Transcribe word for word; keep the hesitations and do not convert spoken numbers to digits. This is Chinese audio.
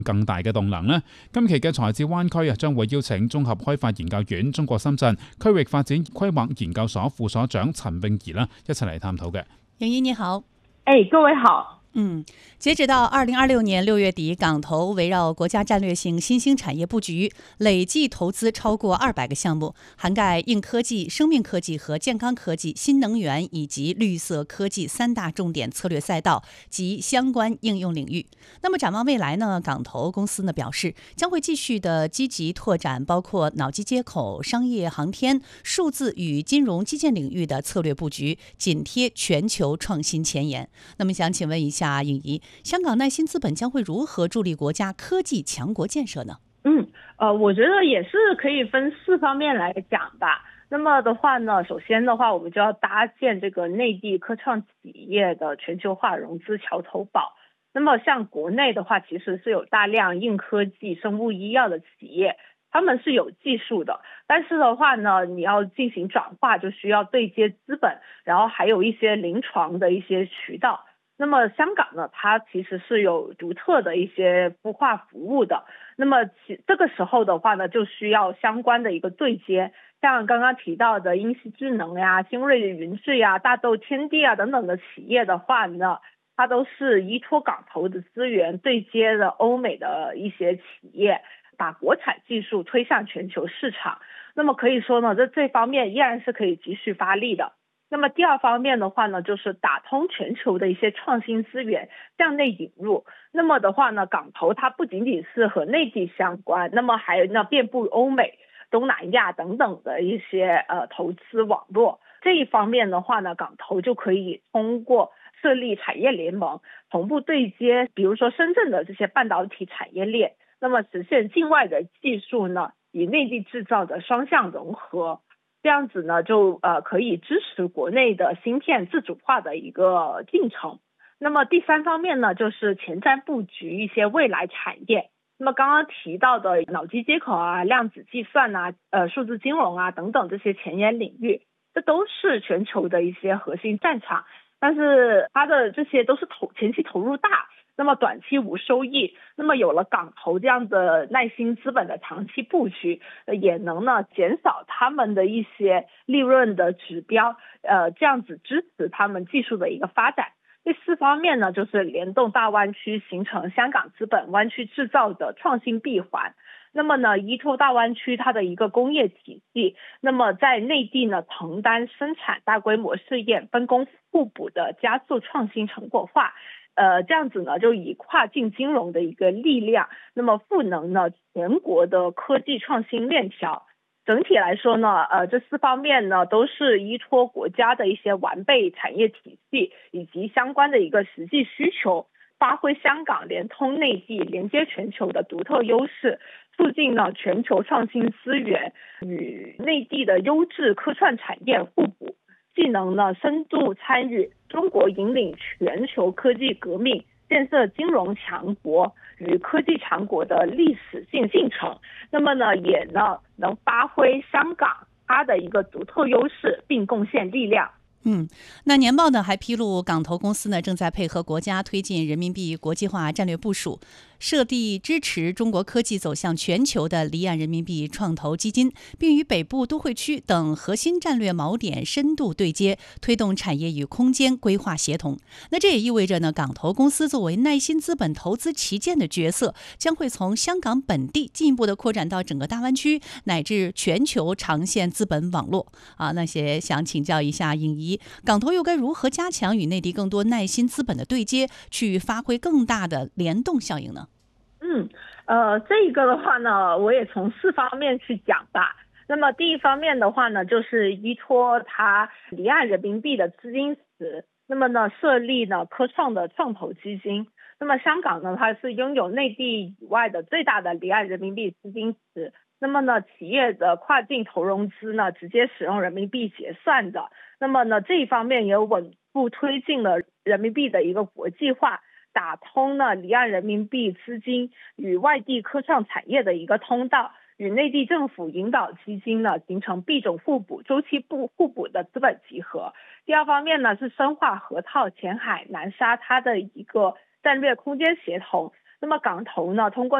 更大嘅動能呢？今期嘅財智灣區啊，將會邀請綜合開發研究院中國深圳區域發展規劃研究所副所長陳詠儀啦，一齊嚟探討嘅。 詠儀你好。 哎，各位好。 嗯，截止到二零二六年六月底，港投圍繞國家戰略性新興產業佈局，累計投資超過二百個項目，涵蓋硬科技、生命科技和健康科技、新能源以及綠色科技三大重點策略賽道及相關應用領域。那麼展望未來呢，港投公司呢表示，將會繼續的積極拓展包括腦機接口、商業航天、數字與金融基建領域的策略佈局，緊貼全球創新前沿。那麼想請問一下詠儀，香港耐心資本將會如何助力國家科技強國建設呢？ 嗯，呃，我覺得也是可以分四方面來講吧。那麼的話呢，首先的話，我們就要搭建這個內地科創企業的全球化融資橋頭堡。那麼像國內的話，其實是有大量硬科技、生物醫藥的企業，他們是有技術的，但是的話呢，你要進行轉化，就需要對接資本，然後還有一些臨床的一些渠道。那麼香港呢，它其實是有獨特的一些孵化服務的。那麼其這個時候的話呢，就需要相關的一個對接，像剛剛提到的英熙智能呀、新銳雲智呀、大豆天地啊等等的企業的話呢，它都是依託港投的資源對接了歐美的一些企業，把國產技術推向全球市場。那麼可以說呢，這這方面依然是可以繼續發力的。那麼第二方面的話呢，就是打通全球的一些創新資源，向內引入。那麼的話呢，港投它不僅僅是和內地相關，那麼還有呢遍布歐美、東南亞等等的一些呃投資網絡。這一方面的話呢，港投就可以通過設立產業聯盟，同步對接，比如說深圳的這些半導體產業鏈，那麼實現境外的技術呢與內地製造的雙向融合。這樣子呢，就呃可以支持國內的芯片自主化的一個進程。那麼第三方面呢，就是前瞻布局一些未來產業。那麼剛剛提到的腦機接口啊、量子計算啊、呃數字金融啊等等這些前沿領域，這都是全球的一些核心戰場。但是它的這些都是投前期投入大，那麼短期無收益。那麼有了港投這樣的耐心資本的長期布局，也能呢減少他們的一些利潤的指標，呃，這樣子支持他們技術的一個發展。第四方面呢，就是聯動大灣區，形成香港資本灣區製造的創新閉環。那麼呢，依託大灣區它的一個工業體系，那麼在內地呢承擔生產大規模試驗，分工互補的加速創新成果化。呃，這樣子呢，就以跨境金融的一個力量，那麼賦能呢全國的科技創新鏈條。整體來說呢，呃，這四方面呢，都是依託國家的一些完備產業體系以及相關的一個實際需求，發揮香港連通內地、連接全球的獨特優勢，促進呢全球創新資源與內地的優質科創產業互補。既能呢深度參與中國引領全球科技革命、建設金融強國與科技強國的歷史性進程，那麼呢也呢能發揮香港它的一個獨特優勢，並貢獻力量。 嗯，那年報呢還披露，港投公司呢正在配合國家推進人民幣國際化戰略部署，設立支持中國科技走向全球的離岸人民幣創投基金，並與北部都會區等核心戰略錨點深度對接，推動產業與空間規劃協同。那這也意味着呢，港投公司作為耐心資本投資旗艦的角色，將會從香港本地進一步的擴展到整個大灣區乃至全球長線資本網絡啊。那些想請教一下詠儀，港投又該如何加強與內地更多耐心資本的對接，去發揮更大的聯動效應呢？ 嗯，呃，這一個的話呢，我也從四方面去講吧。那麼第一方面的話呢，就是依託它離岸人民幣的資金池，那麼呢設立呢科創的創投基金。那麼香港呢，它是擁有內地以外的最大的離岸人民幣資金池。那麼呢，企業的跨境投融資呢，直接使用人民幣結算的。那麼呢，這一方面也穩步推進了人民幣的一個國際化，打通了離岸人民幣資金與外地科創產業的一個通道，與內地政府引導基金呢形成幣種互補、周期不互補的資本集合。第二方面呢，是深化河套、前海、南沙它的一個戰略空間協同。 那么港投呢，通过